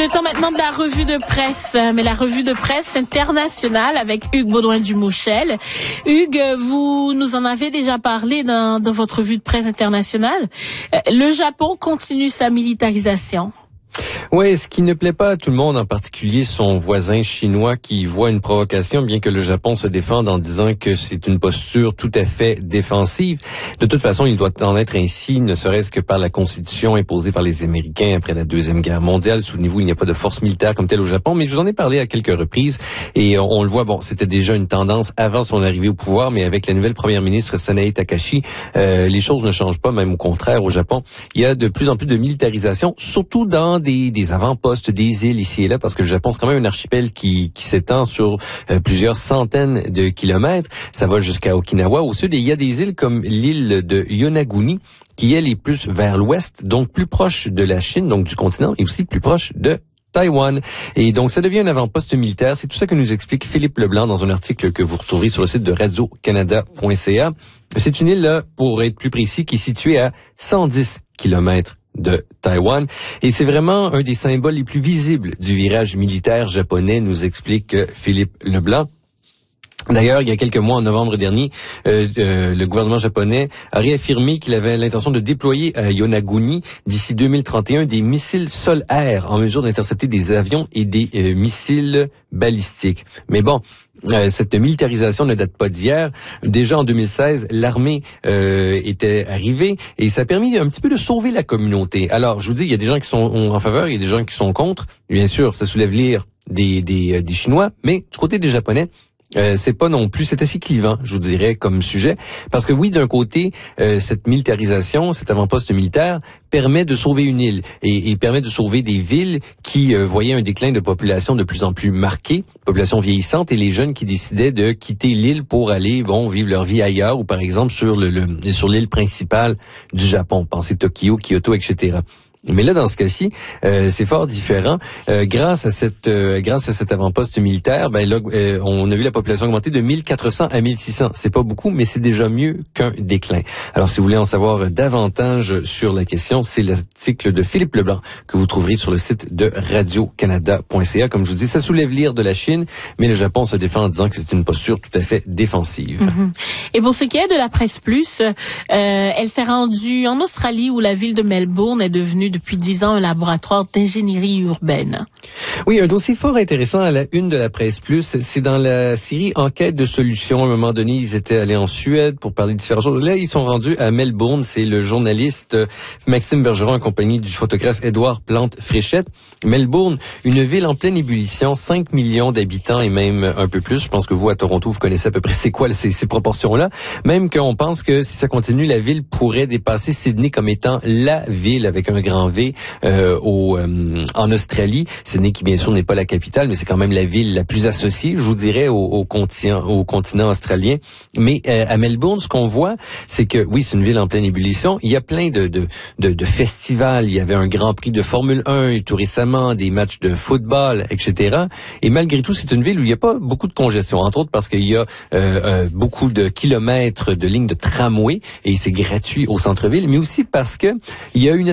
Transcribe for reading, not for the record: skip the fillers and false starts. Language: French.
Le temps maintenant de la revue de presse, mais la revue de presse internationale avec Hugues Baudouin-Dumouchel. Hugues, vous nous en avez déjà parlé dans votre revue de presse internationale. Le Japon continue sa militarisation. Oui, ce qui ne plaît pas à tout le monde, en particulier son voisin chinois qui voit une provocation, bien que le Japon se défende en disant que c'est une posture tout à fait défensive. De toute façon, il doit en être ainsi, ne serait-ce que par la constitution imposée par les Américains après la Deuxième Guerre mondiale. Souvenez-vous, il n'y a pas de force militaire comme telle au Japon, mais je vous en ai parlé à quelques reprises et on le voit, bon, c'était déjà une tendance avant son arrivée au pouvoir, mais avec la nouvelle première ministre Sanae Takahashi, les choses ne changent pas, même au contraire au Japon. Il y a de plus en plus de militarisation, surtout dans des avant-postes, des îles ici et là, parce que le Japon, c'est quand même un archipel qui s'étend sur plusieurs centaines de kilomètres. Ça va jusqu'à Okinawa au sud, et il y a des îles comme l'île de Yonaguni, qui elle est plus vers l'ouest, donc plus proche de la Chine, donc du continent, et aussi plus proche de Taïwan. Et donc, ça devient un avant-poste militaire. C'est tout ça que nous explique Philippe Leblanc dans un article que vous retrouverez sur le site de radiocanada.ca. C'est une île, là, pour être plus précis, qui est située à 110 kilomètres de Taïwan. Et c'est vraiment un des symboles les plus visibles du virage militaire japonais, nous explique Philippe Leblanc. D'ailleurs, il y a quelques mois, en novembre dernier, le gouvernement japonais a réaffirmé qu'il avait l'intention de déployer à Yonaguni, d'ici 2031, des missiles sol-air en mesure d'intercepter des avions et des missiles balistiques. Mais bon, cette militarisation ne date pas d'hier. Déjà en 2016, l'armée était arrivée et ça a permis un petit peu de sauver la communauté. Alors, je vous dis, il y a des gens qui sont en faveur, il y a des gens qui sont contre. Bien sûr, ça soulève l'ire des Chinois, mais du côté des Japonais, c'est pas non plus, c'est assez clivant, je vous dirais, comme sujet. Parce que oui, d'un côté, cette militarisation, cet avant-poste militaire, permet de sauver une île et permet de sauver des villes qui voyaient un déclin de population de plus en plus marqué, population vieillissante, et les jeunes qui décidaient de quitter l'île pour aller, vivre leur vie ailleurs, ou par exemple sur l'île principale du Japon. Pensez Tokyo, Kyoto, etc. Mais là, dans ce cas-ci, c'est fort différent. Grâce à cet avant-poste militaire, on a vu la population augmenter de 1400 à 1600. C'est pas beaucoup, mais c'est déjà mieux qu'un déclin. Alors, si vous voulez en savoir davantage sur la question, c'est l'article de Philippe Leblanc que vous trouverez sur le site de radiocanada.ca. Comme je vous dis, ça soulève l'ire de la Chine, mais le Japon se défend en disant que c'est une posture tout à fait défensive. Mm-hmm. Et pour ce qui est de la presse plus, elle s'est rendue en Australie où la ville de Melbourne est devenue depuis 10 ans un laboratoire d'ingénierie urbaine. Oui, un dossier fort intéressant à la une de la presse plus. C'est dans la série Enquête de solutions. À un moment donné, ils étaient allés en Suède pour parler de différentes choses. Là, ils sont rendus à Melbourne. C'est le journaliste Maxime Bergeron en compagnie du photographe Édouard Plante-Fréchette. Melbourne, une ville en pleine ébullition, 5 millions d'habitants et même un peu plus. Je pense que vous, à Toronto, vous connaissez à peu près c'est quoi ces proportions-là. Même qu'on pense que si ça continue, la ville pourrait dépasser Sydney comme étant la ville avec un grand V en Australie. Sydney qui bien sûr n'est pas la capitale, mais c'est quand même la ville la plus associée, je vous dirais, au continent australien. Mais à Melbourne, ce qu'on voit, c'est que oui, c'est une ville en pleine ébullition. Il y a plein de festivals. Il y avait un Grand Prix de Formule 1 tout récemment, des matchs de football, etc. Et malgré tout, c'est une ville où il n'y a pas beaucoup de congestion, entre autres parce qu'il y a beaucoup de kilomètres de lignes de tramway et c'est gratuit au centre-ville, mais aussi parce que il y a une